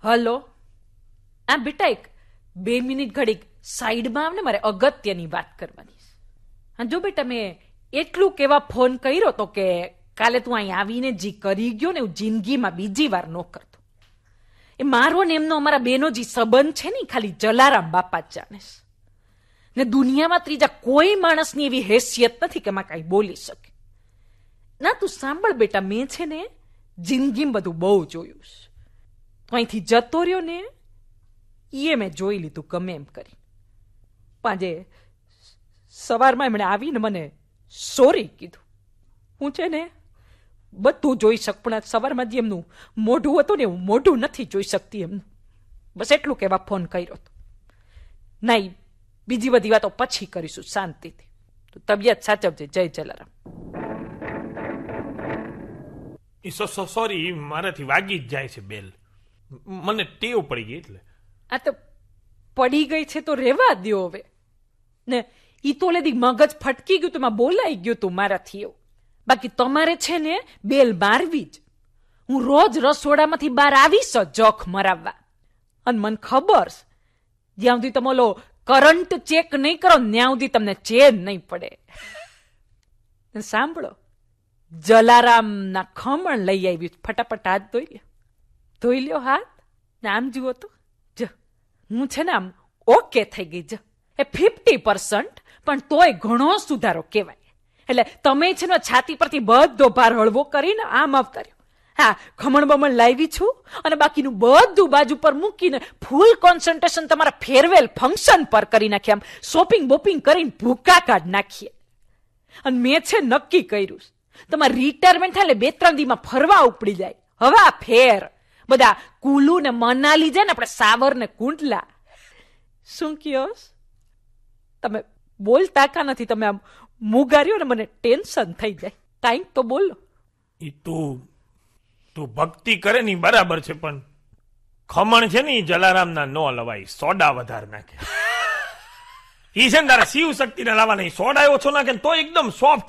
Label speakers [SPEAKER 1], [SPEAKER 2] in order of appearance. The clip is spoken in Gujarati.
[SPEAKER 1] હલો, આ બેટા એક 2 મિનિટ ઘડીક સાઈડમાં આવ ને, મારે અગત્યની વાત કરવાની છે. હા જો બેટા, મેં એટલું કેવા ફોન કર્યો તો કે કાલે તું અહીં આવીને જી કરી ગયો ને એવું જિંદગીમાં બીજી વાર ન કરતો. એ મારો ને એમનો અમારા બેનો જે સંબંધ છે ને ખાલી જલારામ બાપા જ જાણે છે. ને દુનિયામાં ત્રીજા કોઈ માણસની એવી હેસિયત નથી કે માં કાંઈ બોલી શકે. ના તું સાંભળ બેટા, મેં છે ને જિંદગીમાં બધું બહુ જોયું છે. તો અહીંથી જતો રહ્યો ને એ મેં જોઈ લીધું ગમે એમ કરી. પાંજે સવારમાં એમણે આવીને મને સોરી કીધું. હું છે ને બધું જોઈ શક, પણ સવારમાં જે એમનું મોઢું હતું ને એવું મોઢું નથી જોઈ શકતી એમનું. બસ એટલું કહેવા ફોન કર્યો હતો. નહીં, બીજી બધી વાતો પછી કરીશું શાંતિથી. તો તબિયત સાચવજે. જય જલારામ.
[SPEAKER 2] સોરી, મારાથી વાગી જ જાય છે બેલ. મને ટેવ પડી ગઈ એટલે.
[SPEAKER 1] આ તો પડી ગઈ છે તો રેવા દ્યો હવે. ને ઈ તો લેદી મગજ ફટકી ગયું, તો બોલાઈ ગયું તું મારાથી એવું. બાકી તમારે છે ને બેલ મારવી જ. હું રોજ રસોડામાંથી બહાર આવીશ જોખ મરાવવા. અને મને ખબર છે જ્યાં સુધી તમે ઓલો કરંટ ચેક નહીં કરો ત્યાં સુધી તમને ચેન નહીં પડે. સાંભળો, જલારામના ખમણ લઈ આવ્યું. ફટાફટ હાથ ધોઈ લ્યો. ધોઈ લ્યો હાથ. ને આમ જુઓ તો જ હું છે ને આમ ઓકે થઈ ગઈ. જ એ 50%, પણ તોય ઘણો સુધારો કહેવાય. એટલે તમે છે ને છાતી પરથી બધો ભાર હળવો કરીને આમ આવતા. હા, ખમણ બમણ લાવી છું અને બાકીનું બધું બાજુ પર મૂકીને ફૂલ કોન્સન્ટ્રેશન તમારા ફેરવેલ ફંક્શન પર કરી નાખીએ. આમ શોપિંગ બોપિંગ કરીને ભૂકા કાઢ નાખીએ. અને મેં છે નક્કી કર્યું, તમારે રિટાયરમેન્ટ થાય એટલે 2-3 દીમાં ફરવા ઉપડી જાય. હવે આ ફેર બધા કુલુ ને મનાલી જાય ને, આપણે સાવર ને કુંડલા. શું કયો તમે? બોલતા કા નથી તમે? આમ મુગાર્યો ને મને ટેન્શન થઈ જાય. કાંઈક તો બોલો.
[SPEAKER 2] એ તું ભક્તિ કરે ને બરાબર છે, પણ ખમણ છે ને જલારામના નો લવાય. સોડા વધારે નાખે. ઈ છે ને તારા શિવ શક્તિ ના લાવવા નહીં. સોડા ઓછો નાખે તો એકદમ સોફ્ટ